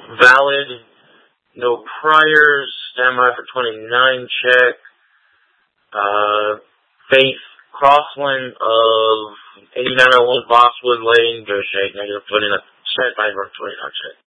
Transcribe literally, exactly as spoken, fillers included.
valid, no priors, standby for twenty-nine check. Uh, Faith Crossland of eighty-nine oh one Boxwood Lane, negotiate negative twenty-nine, standby for twenty-nine check.